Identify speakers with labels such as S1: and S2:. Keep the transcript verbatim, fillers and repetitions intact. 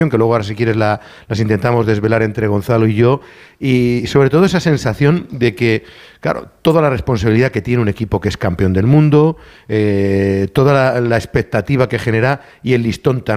S1: que luego ahora si quieres la, las intentamos desvelar entre Gonzalo y yo, y sobre todo esa sensación de que, claro, toda la responsabilidad que tiene un equipo que es campeón del mundo, eh, toda la, la expectativa que genera y el listón tan